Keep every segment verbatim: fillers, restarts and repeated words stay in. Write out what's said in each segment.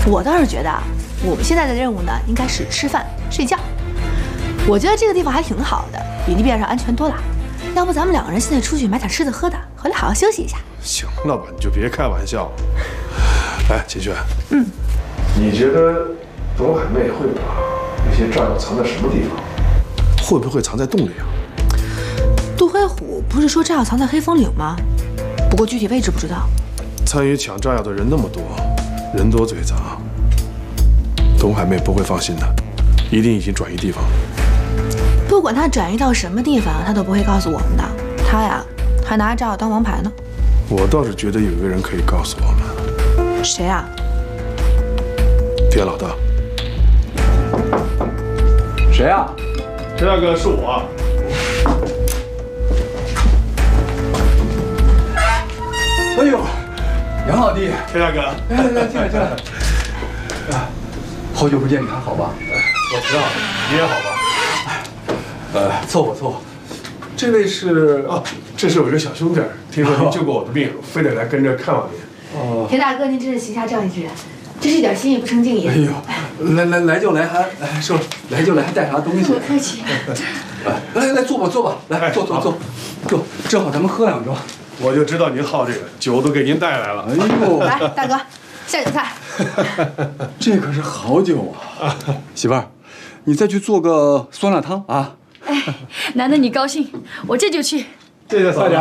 我倒是觉得啊，我们现在的任务呢，应该是吃饭睡觉。我觉得这个地方还挺好的，比地面上安全多了。要不咱们两个人现在出去买点吃的喝的，回来好好休息一下。 行了吧，你就别开玩笑了。哎，秦轩， 嗯， 你觉得董海妹会把那些炸药藏在什么地方？会不会藏在洞里啊？ 杜黑虎不是说炸药藏在黑风岭吗？不过具体位置不知道。 参与抢炸药的人那么多，人多嘴杂，董海妹不会放心的，一定已经转移地方了。 不管他转移到什么地方，他都不会告诉我们的。他呀，还拿炸药当王牌呢。 我倒是觉得有一个人可以告诉我们。 谁啊？ 田老大。 谁啊？ 田大哥，是我。 哎呦，杨老弟， 田大哥， 来来来，进来进来。啊，好久不见，你还好吧？ 我知道，你也好吧？ 呃，凑合凑合。这位是哦，这是我一个小兄弟，听说您救过我的命，非得来跟着看望您。 哦， 田大哥，您真是行侠仗义之人，真是一点心意不成敬意。 哎呦，来来来就来，还来说来就来，还带啥东西？ 不客气。 来来来，坐吧坐吧，来坐坐坐，坐，正好咱们喝两盅。 我就知道您好这个，酒都给您带来了。 哎呦， 来，大哥，下酒菜。 这可是好酒啊！媳妇儿，你再去做个酸辣汤啊！ 哎，难得你高兴，我这就去。 谢谢嫂子。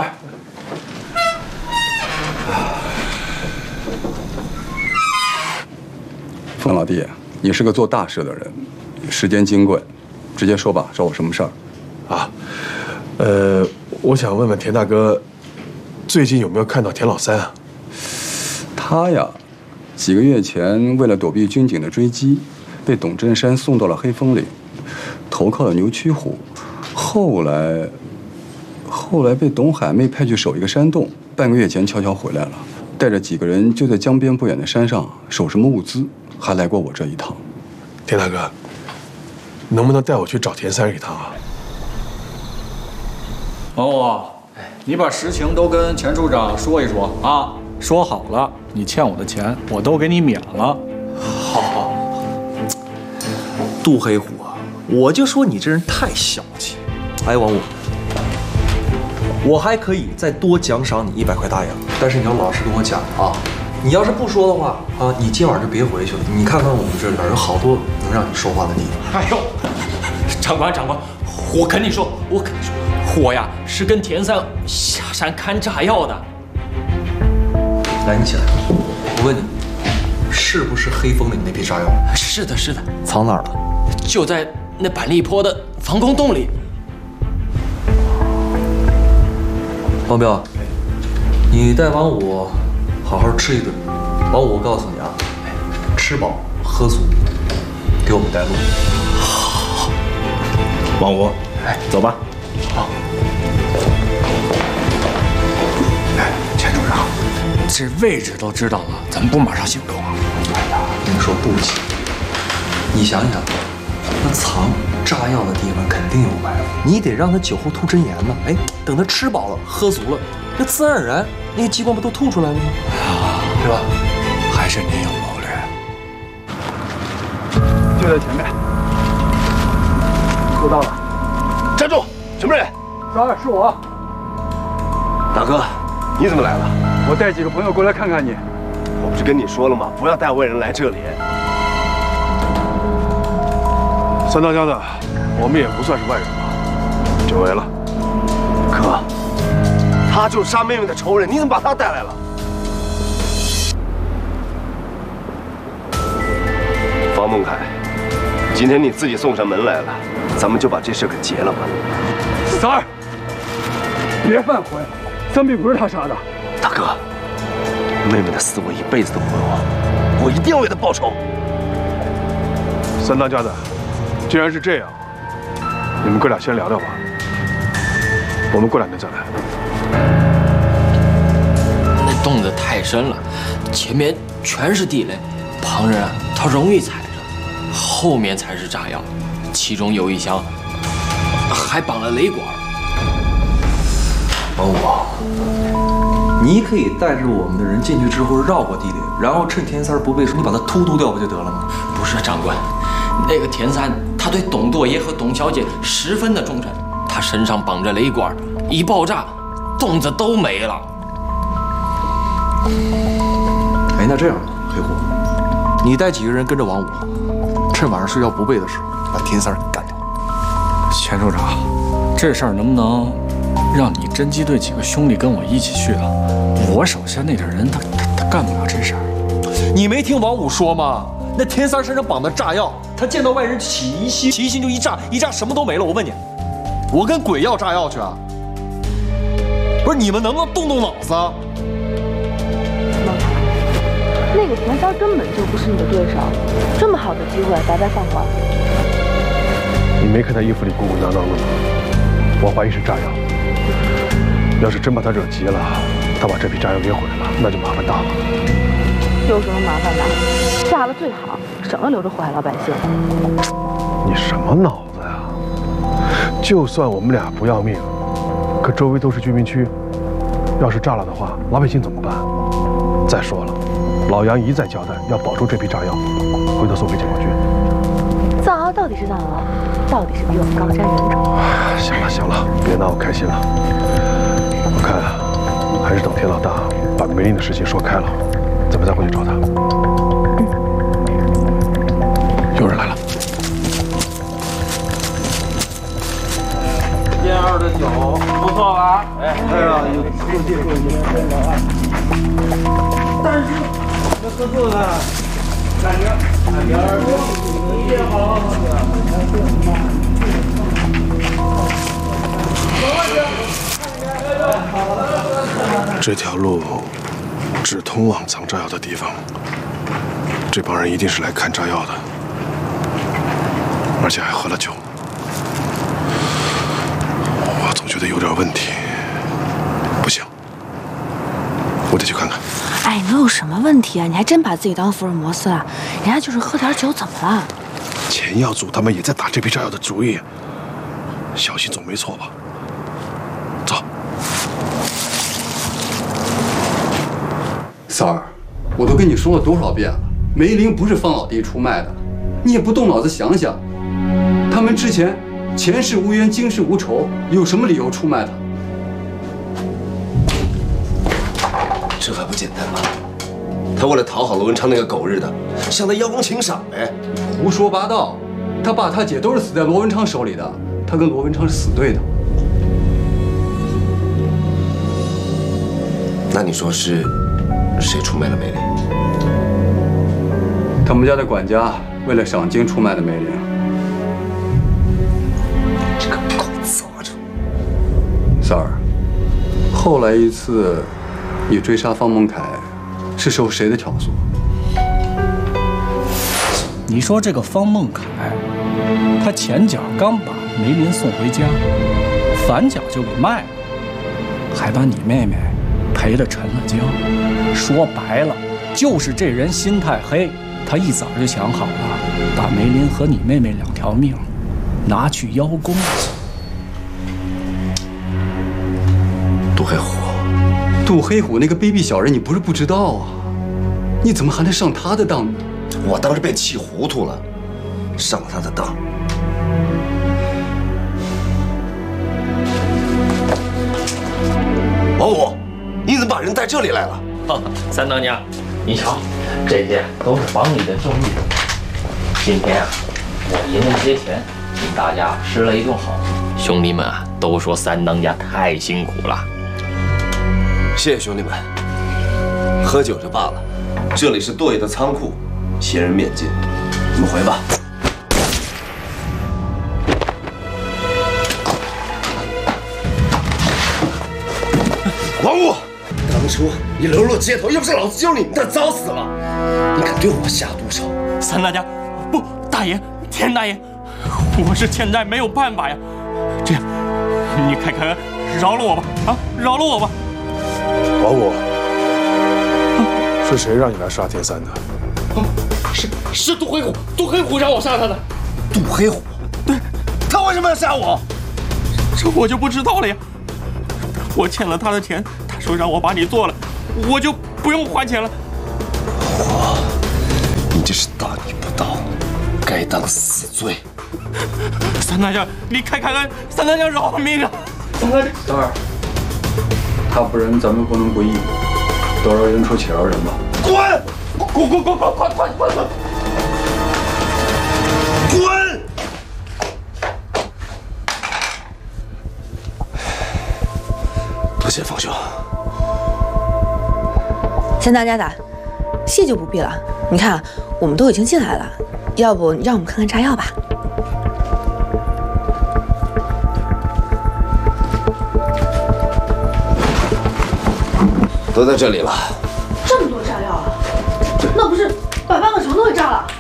冯老弟，你是个做大事的人，时间金贵，直接说吧，找我什么事儿？ 啊，呃，我想问问田大哥，最近有没有看到田老三啊？ 他呀，几个月前为了躲避军警的追击，被董振山送到了黑风岭，投靠了牛驱虎。后来，后来被董海妹派去守一个山洞，半个月前悄悄回来了，带着几个人就在江边不远的山上守什么物资，还来过我这一趟。 田大哥，能不能带我去找田三一趟啊？ 王五，你把实情都跟钱处长说一说啊，说好了，你欠我的钱我都给你免了。 好好，杜黑虎啊，我就说你这人太小气。哎，王五，我还可以再多奖赏你一百块大洋，但是你要老实跟我讲啊。你要是不说的话啊，你今晚就别回去了。你看看我们这里边有好多能让你说话的地方。 哎呦，长官长官，我跟你说，我跟你说，我呀是跟田三下山看炸药的。 来，你起来，我问你，是不是黑风岭那批炸药？ 是的，是的。 藏哪儿了？ 就在那板栗坡的防空洞里。 王彪，你带王五好好吃一顿。王五，我告诉你啊，吃饱喝足，给我们带路。 好， 王五，哎，走吧。好。 哎，钱处长，这位置都知道了，怎么不马上行动啊？ 哎呀，你说不急。你想想，那藏炸药的地方肯定有埋伏，你得让他酒后吐真言呢。哎，等他吃饱了喝足了，那自然而然那些机关不都吐出来了吗？啊，对吧？ 还是您有谋略。就在前面。收到了。 站住！什么人？ 十二是我。 大哥，你怎么来了？ 我带几个朋友过来看看你。 我不是跟你说了吗？不要带外人来这里。 三当家的，我们也不算是外人吧？久违了。 哥，他就是杀妹妹的仇人，你怎么把他带来了？方孟凯，今天你自己送上门来了，咱们就把这事给结了吧。 三儿，别犯浑，三妹不是他杀的。 大哥，妹妹的死我一辈子都不会忘，我一定要为她报仇。 三当家的，既然是这样，你们哥俩先聊聊吧，我们过两天再来。 那洞子太深了，前面全是地雷，旁人啊他容易踩着，后面才是炸药，其中有一箱还绑了雷管。 王五， 你可以带着我们的人进去之后绕过地雷，然后趁田三不备时，你把他突突掉不就得了吗？ 不是长官，那个田三他对董舵爷和董小姐十分的忠诚，他身上绑着雷管，一爆炸，洞子都没了。 哎，那这样，黑虎，你带几个人跟着王五，趁晚上睡觉不备的时候，把田三干掉。 钱处长，这事儿能不能让你侦缉队几个兄弟跟我一起去啊？我手下那点人，他他他干不了这事儿。 你没听王五说吗？那田三身上绑的炸药，他见到外人起疑心，起疑心就一炸，一炸什么都没了。我问你，我跟鬼要炸药去啊？不是你们能不能动动脑子？ 孟凯，那个田三根本就不是你的对手，这么好的机会白白放过了。 你没看他衣服里鼓鼓囊囊的吗？我怀疑是炸药。要是真把他惹急了，他把这批炸药给毁了，那就麻烦大了。 有什么麻烦的？炸了最好，省得留着祸害老百姓。 你什么脑子呀？就算我们俩不要命，可周围都是居民区，要是炸了的话，老百姓怎么办？再说了，老杨一再交代要保住这批炸药，回头送给解放军。 藏獒到底是藏獒，到底是比我们高山忍者。 行了行了，别闹我开心了。我看还是等田老大把梅林的事情说开了，咱们再回去找他。嗯。有人来了。 一二的酒不错吧？哎，哎呀，有有这个有这个啊。但是这合作呢，感觉感觉你也好。 这条路只通往藏炸药的地方，这帮人一定是来看炸药的，而且还喝了酒。我总觉得有点问题，不行，我得去看看。 哎，能有什么问题啊？你还真把自己当福尔摩斯了？人家就是喝点酒，怎么了？ 钱药组他们也在打这批炸药的主意，小心总没错吧？走。 三儿，我都跟你说了多少遍了，梅林不是方老弟出卖的，你也不动脑子想想，他们之前前世无冤，今世无仇，有什么理由出卖他？ 这还不简单吗？他为了讨好罗文昌那个狗日的，向他邀功请赏呗。 胡说八道！他爸他姐都是死在罗文昌手里的，他跟罗文昌是死对的。 那你说是谁出卖了梅林？ 他们家的管家为了赏金出卖的梅林。 这个狗杂种！ 三儿，后来一次你追杀方孟凯，是受谁的挑唆？ 你说这个方孟凯，他前脚刚把梅林送回家，反脚就给卖了，还把你妹妹赔得沉了江。说白了，就是这人心太黑，他一早就想好了，把梅林和你妹妹两条命拿去邀功。 杜黑虎， 杜黑虎那个卑鄙小人，你不是不知道啊，你怎么还能上他的当呢？ 我当时被气糊涂了，上了他的当。王五，你怎么把人带这里来了？ 三当家，你瞧，这些都是帮你的正义。今天啊，我赢了些钱，请大家吃了一顿好。兄弟们啊，都说三当家太辛苦了。 谢谢兄弟们，喝酒就罢了，这里是舵爷的仓库，闲人免进，你们回吧。王五，当初你流落街头，要不是老子救你，那早死了。你敢对我下毒手？ 三大家，不，大爷，田大爷，我是欠债没有办法呀。这样，你开开恩，饶了我吧，啊，饶了我吧。 王五，是谁让你来杀田三的？ 是是杜黑虎，杜黑虎让我杀他的。 杜黑虎， 对， 他为什么要杀我？ 这我就不知道了呀。我欠了他的钱，他说让我把你做了，我就不用还钱了。 我，你这是大逆不道，该当死罪。 三当家，你开开恩，三当家饶我命啊！三当家， 三儿，他不仁，咱们不能不义，都让人出且饶人吧。 滚！滚滚滚滚滚滚滚滚！滚！ 多谢方兄。 三当家的，谢就不必了。你看，我们都已经进来了，要不你让我们看看炸药吧。 都在这里了。 这么多炸药啊！那不是把半个城都给炸了？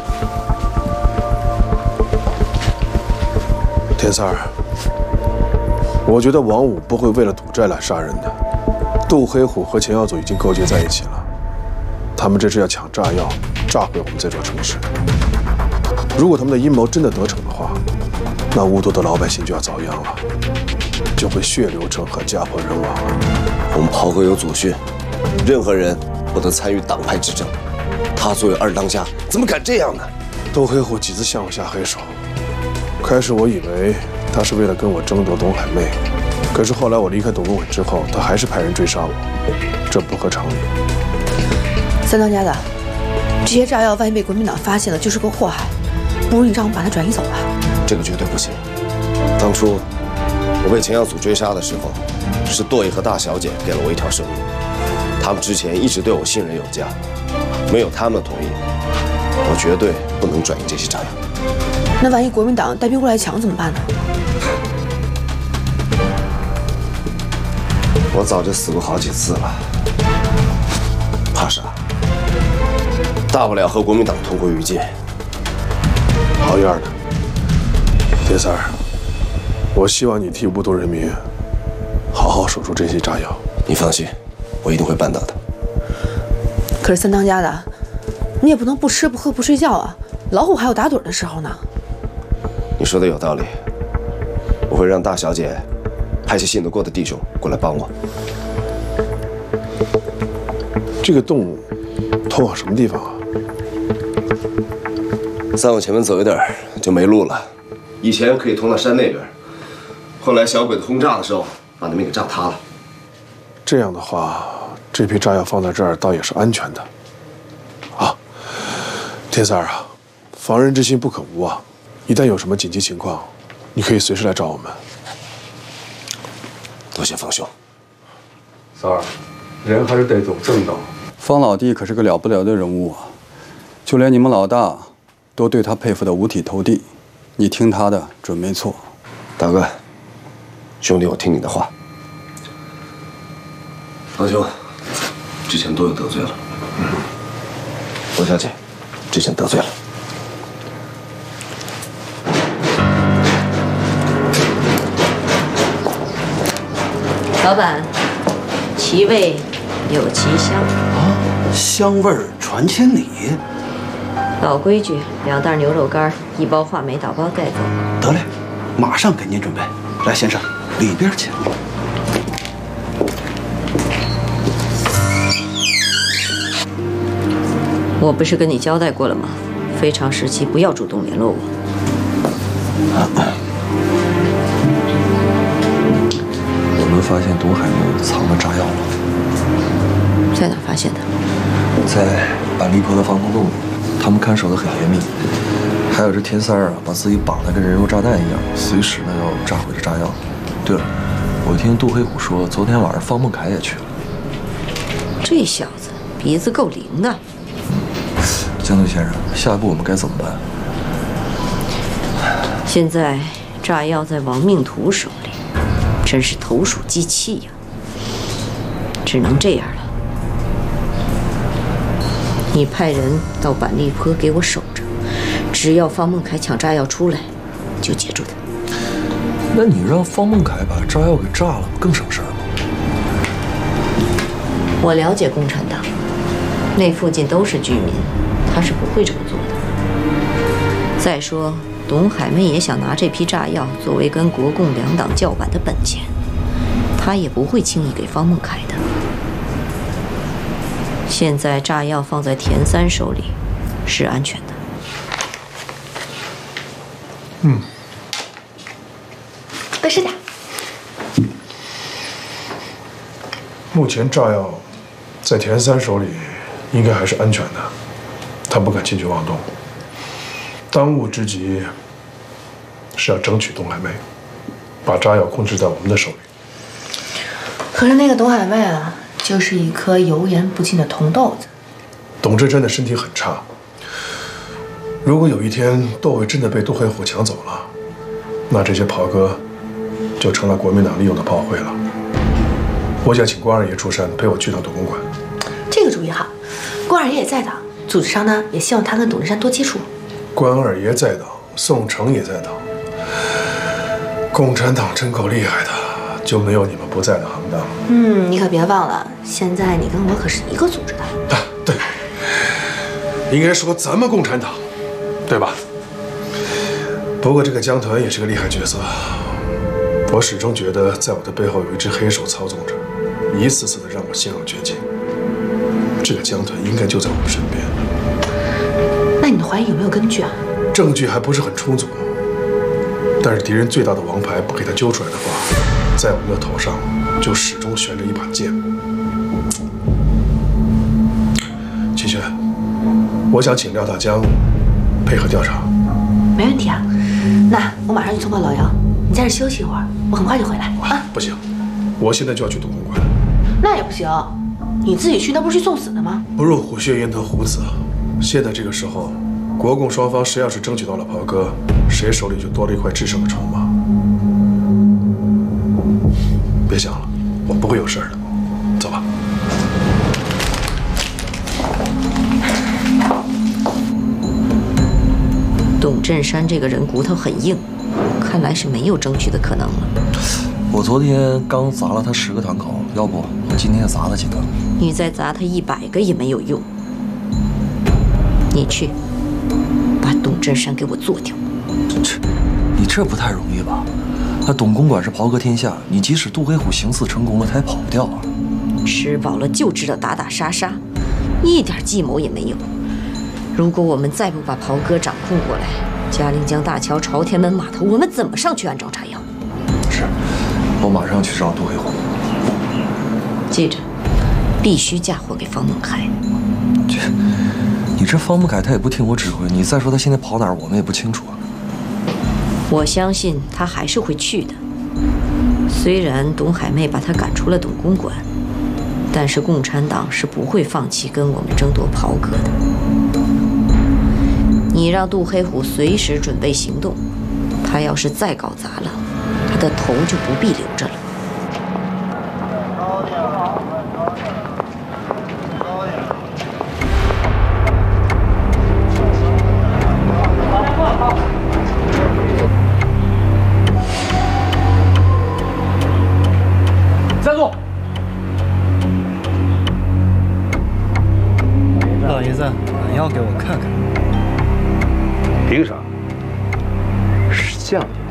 田三儿，我觉得王五不会为了赌债来杀人的。杜黑虎和钱耀祖已经勾结在一起了，他们这是要抢炸药，炸毁我们这座城市。如果他们的阴谋真的得逞的话，那无毒的老百姓就要遭殃了，就会血流成河，家破人亡了。 我们袍哥有祖训，任何人不得参与党派之争。他作为二当家，怎么敢这样呢？ 杜黑虎几次向我下黑手，开始我以为他是为了跟我争夺董海妹，可是后来我离开董公馆之后，他还是派人追杀我，这不合常理。 三当家的，这些炸药万一被国民党发现了，就是个祸害，不如你让我们把它转移走吧。 这个绝对不行。当初我被钱耀祖追杀的时候，是舵爷和大小姐给了我一条生路。他们之前一直对我信任有加，没有他们同意，我绝对不能转移这些炸药。 那万一国民党带兵过来抢怎么办呢？ 我早就死过好几次了，怕啥？大不了和国民党同归于尽。 好样的，铁三儿，我希望你替无毒人民好好守住这些炸药。 你放心，我一定会办到的。 可是三当家的，你也不能不吃不喝不睡觉啊，老虎还有打盹的时候呢。 你说的有道理，我会让大小姐派些信得过的弟兄过来帮我。 这个洞通往什么地方啊？ 再往前面走一点就没路了。以前可以通到山那边，后来小鬼子轰炸的时候把那边给炸塌了。 这样的话，这批炸药放在这儿倒也是安全的。啊，天三儿啊，防人之心不可无啊！一旦有什么紧急情况，你可以随时来找我们。 多谢方兄。 三儿，人还是得走正道。方老弟可是个了不了的人物啊，就连你们老大都对他佩服得五体投地。你听他的准没错。 大哥，兄弟，我听你的话。方兄，之前都有得罪了。嗯。罗小姐，之前得罪了。 老板，其味有其香啊，香味儿传千里。 老规矩，两袋牛肉干，一包话梅，打包带走。 得嘞，马上给您准备。来，先生，里边请。 我不是跟你交代过了吗？非常时期不要主动联络我。 我们发现董海妹藏了炸药了。 在哪发现的？ 在板栗坡的防空洞里，他们看守的很严密。还有这田三儿啊，把自己绑得跟人肉炸弹一样，随时呢要炸毁这炸药。对了，我听杜黑虎说，昨天晚上方孟凯也去了。 这小子鼻子够灵的。 江队先生，下一步我们该怎么办？ 现在炸药在亡命徒手里，真是投鼠忌器呀。只能这样了，你派人到板栗坡给我守着，只要方孟凯抢炸药出来，就截住他。 那你让方孟凯把炸药给炸了，不更省事儿吗？ 我了解共产党，那附近都是居民，他是不会这么做的。再说，董海妹也想拿这批炸药作为跟国共两党叫板的本钱， 他也不会轻易给方孟凯的。现在炸药放在田三手里，是安全的。 嗯， 多吃点。 目前炸药在田三手里应该还是安全的，他不敢轻举妄动。当务之急是要争取董海妹，把炸药控制在我们的手里。 可是那个董海妹啊，就是一颗油盐不进的铜豆子。 董振山的身体很差，如果有一天窦伟真的被杜黑虎抢走了，那这些袍哥就成了国民党利用的炮灰了。我想请关二爷出山陪我去趟董公馆。 这个主意好，关二爷也在党，组织上呢也希望他跟董振山多接触。 关二爷在党，宋城也在党，共产党真够厉害的，就没有你们不在的行当。 嗯，你可别忘了，现在你跟我可是一个组织的。 啊，对，应该说咱们共产党，对吧？不过这个江团也是个厉害角色，我始终觉得在我的背后有一只黑手操纵着，一次次的让我陷入绝境。这个江团应该就在我们身边。 那你的怀疑有没有根据啊？ 证据还不是很充足，但是敌人最大的王牌不给他揪出来的话，在我们的头上就始终悬着一把剑。齐轩，我想请廖大江配合调查。 没问题啊，那我马上去通报老杨，你在这休息一会儿，我很快就回来啊。 不行，我现在就要去董公馆。 那也不行，你自己去，那不是去送死的吗？ 不入虎穴焉得虎子。现在这个时候，国共双方谁要是争取到了袍哥，谁手里就多了一块制胜的筹码。别想了，我不会有事的。走吧。 董振山这个人骨头很硬，看来是没有争取的可能了。 我昨天刚砸了他十个堂口，要不今天砸他几个？ 你再砸他一百个也没有用。你去把董振山给我做掉。 这，你这不太容易吧？那董公馆是袍哥天下，你即使杜黑虎行刺成功了，他也跑不掉啊。 吃饱了就知道打打杀杀，一点计谋也没有。如果我们再不把袍哥掌控过来，嘉陵江大桥、朝天门码头，我们怎么上去安装炸药？ 是，我马上去找杜黑虎。 记着，必须嫁祸给方孟凯。 这，你这方孟凯他也不听我指挥，你再说他现在跑哪儿，我们也不清楚啊。 我相信他还是会去的。虽然董海妹把他赶出了董公馆，但是共产党是不会放弃跟我们争夺袍哥的。你让杜黑虎随时准备行动，他要是再搞砸了，他的头就不必留着了。 站住！老爷子，俺要给我看看。 凭啥？是将领。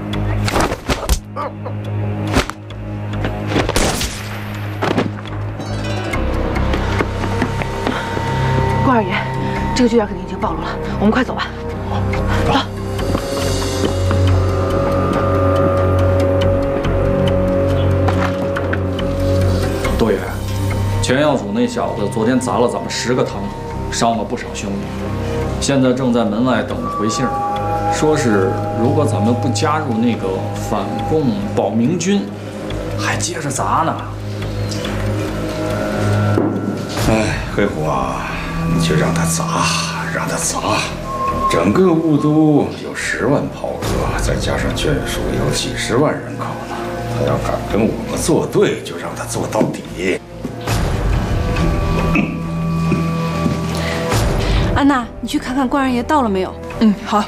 关二爷，这个据点肯定已经暴露了，我们快走吧。走。 窦爷，前药组那小子昨天砸了咱们十个堂口，伤了不少兄弟。现在正在门外等着回信儿，说是如果咱们不加入那个反共保民军，还接着砸呢。 哎，黑虎啊，你就让他砸，让他砸。整个雾都有十万袍哥，再加上眷属有几十万人口呢。他要敢跟我们作对，就让他做到底。 安娜，你去看看关二爷到了没有？ 嗯，好。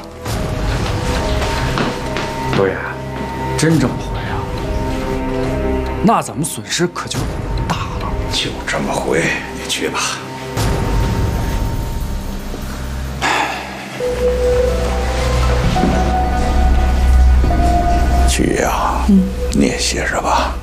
窦爷，真这么回啊？那咱们损失可就大了。 就这么回，你去吧。去呀，嗯，你也歇着吧。